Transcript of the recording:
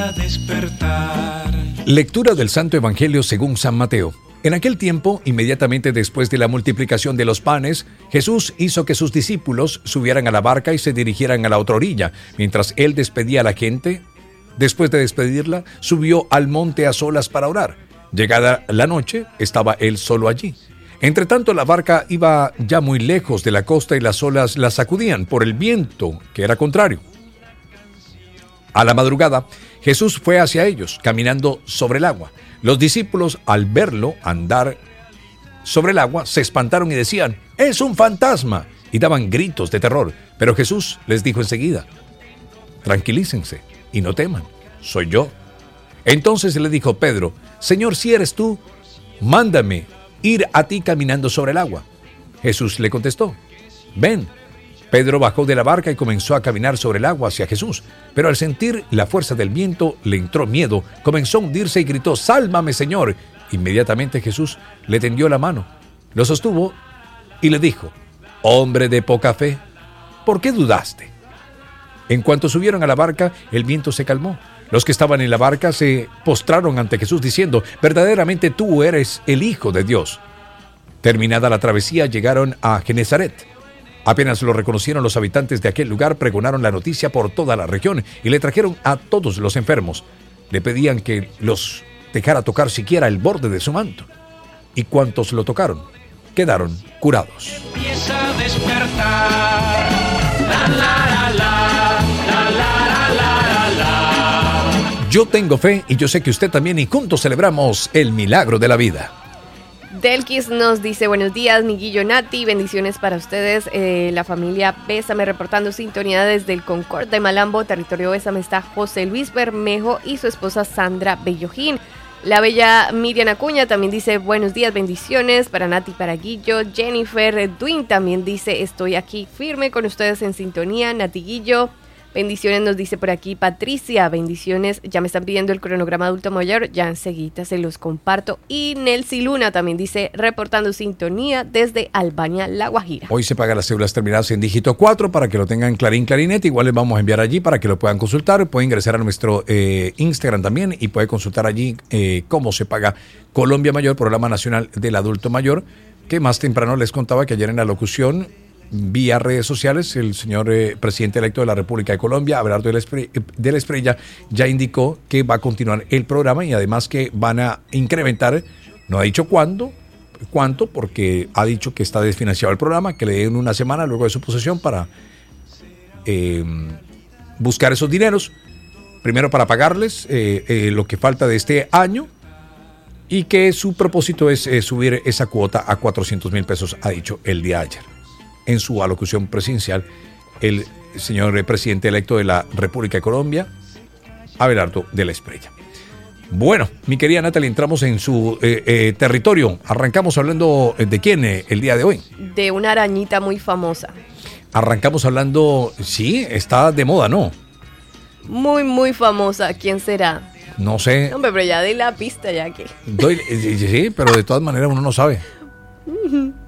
Lectura del Santo Evangelio según San Mateo. En aquel tiempo, inmediatamente después de la multiplicación de los panes, Jesús hizo que sus discípulos subieran a la barca y se dirigieran a la otra orilla, mientras él despedía a la gente. Después de despedirla, subió al monte a solas para orar. Llegada la noche, estaba él solo allí. Entretanto, la barca iba ya muy lejos de la costa y las olas la sacudían por el viento, que era contrario. A la madrugada, Jesús fue hacia ellos, caminando sobre el agua. Los discípulos, al verlo andar sobre el agua, se espantaron y decían: ¡es un fantasma! Y daban gritos de terror. Pero Jesús les dijo enseguida: tranquilícense y no teman, soy yo. Entonces le dijo Pedro: Señor, si eres tú, mándame ir a ti caminando sobre el agua. Jesús le contestó: ven. Pedro bajó de la barca y comenzó a caminar sobre el agua hacia Jesús, pero al sentir la fuerza del viento le entró miedo, comenzó a hundirse y gritó: ¡sálvame, Señor! Inmediatamente Jesús le tendió la mano, lo sostuvo y le dijo: hombre de poca fe, ¿por qué dudaste? En cuanto subieron a la barca, el viento se calmó. Los que estaban en la barca se postraron ante Jesús diciendo: verdaderamente tú eres el Hijo de Dios. Terminada la travesía, llegaron a Genesaret. Apenas lo reconocieron los habitantes de aquel lugar, pregonaron la noticia por toda la región y le trajeron a todos los enfermos. Le pedían que los dejara tocar siquiera el borde de su manto. Y cuantos lo tocaron, quedaron curados. Empieza a despertar. La, la, la, la, la, la, la, la, la. Yo tengo fe y yo sé que usted también, y juntos celebramos el milagro de la vida. Delkis nos dice: buenos días, Miguillo, Nati, bendiciones para ustedes. La familia Bésame reportando sintonía desde el Concord de Malambo, territorio Bésame, está José Luis Bermejo y su esposa Sandra Bellojín. La bella Miriam Acuña también dice: buenos días, bendiciones para Nati y para Guillo. Jennifer Duin también dice: estoy aquí firme con ustedes en sintonía. Nati, Guillo, bendiciones, nos dice por aquí Patricia. Bendiciones, ya me están pidiendo el cronograma adulto mayor, ya enseguida se los comparto. Y Nelcy Luna también dice: reportando sintonía desde Albania, La Guajira. Hoy se pagan las cédulas terminadas en dígito 4 para que lo tengan clarinete. Igual les vamos a enviar allí para que lo puedan consultar. Pueden ingresar a nuestro Instagram también y puede consultar allí cómo se paga Colombia Mayor, Programa Nacional del Adulto Mayor, que más temprano les contaba que ayer en la locución vía redes sociales, el señor presidente electo de la República de Colombia, Abelardo de la Espriella, ya indicó que va a continuar el programa y además que van a incrementar, no ha dicho cuánto, porque ha dicho que está desfinanciado el programa, que le den una semana luego de su posesión para buscar esos dineros, primero para pagarles lo que falta de este año, y que su propósito es subir esa cuota a 400,000 pesos, ha dicho el día de ayer. En su alocución presidencial, el señor presidente electo de la República de Colombia, Abelardo de la Espriella. Bueno, mi querida Natalie, entramos en su territorio. Arrancamos hablando de quién el día de hoy. De una arañita muy famosa. Arrancamos hablando, sí, está de moda, ¿no? Muy, muy famosa. ¿Quién será? No sé. Hombre, pero ya di la pista ya que. Sí, pero de todas maneras uno no sabe.